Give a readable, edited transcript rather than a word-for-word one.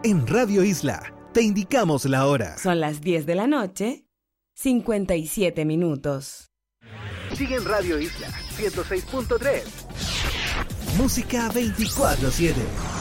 En Radio Isla, te indicamos la hora. Son las 10 de la noche, 57 minutos. Sigue en Radio Isla 106.3. Música 24/7.